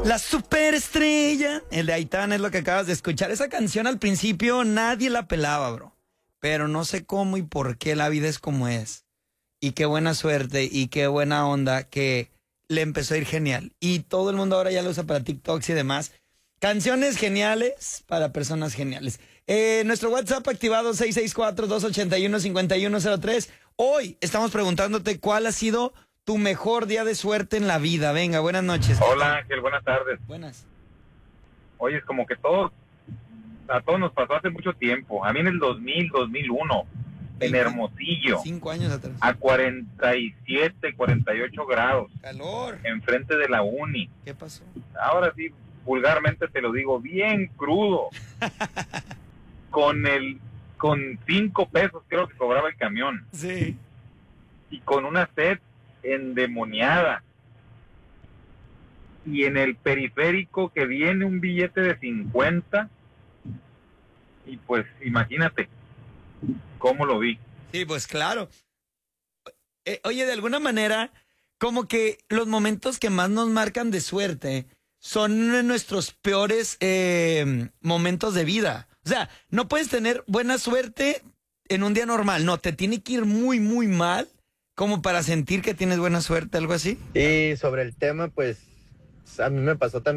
La superestrella. El de Aitana es lo que acabas de escuchar. Esa canción al principio nadie la pelaba, bro. Pero no sé cómo y por qué la vida es como es. Y qué buena suerte y qué buena onda que le empezó a ir genial. Y todo el mundo ahora ya lo usa para TikToks y demás. Canciones geniales para personas geniales. Nuestro WhatsApp activado 664-281-5103. Hoy estamos preguntándote cuál ha sido tu mejor día de suerte en la vida. Venga, buenas noches. Hola Ángel, buenas tardes. Buenas. Oye, es como que a todos nos pasó hace mucho tiempo. A mí en el 2001, en Hermosillo, 5 años atrás. a 47, 48 grados, Calor. enfrente de la uni. ¿Qué pasó? Ahora sí, vulgarmente te lo digo, bien crudo. con 5 pesos creo que cobraba el camión. Sí. Y con una sed endemoniada. Y en el periférico que viene un billete de 50, y pues imagínate cómo lo vi. Sí, pues claro. Oye, de alguna manera, como que los momentos que más nos marcan de suerte son nuestros peores momentos de vida. O sea, no puedes tener buena suerte en un día normal. No, te tiene que ir muy, muy mal como para sentir que tienes buena suerte, algo así. Y sobre el tema, pues a mí me pasó también.